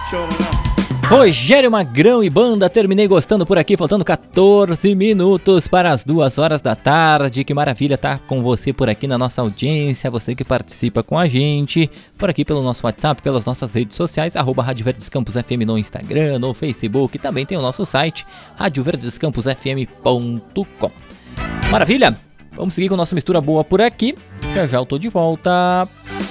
Rogério Magrão e banda, terminei gostando por aqui, faltando 14 minutos para as 2 horas da tarde. Que maravilha estar com você por aqui na nossa audiência, você que participa com a gente, por aqui pelo nosso WhatsApp, pelas nossas redes sociais, @Rádio Verdes Campos FM no Instagram, no Facebook, também tem o nosso site, radioverdescamposfm.com. Maravilha? Vamos seguir com a nossa mistura boa por aqui, já já eu tô de volta.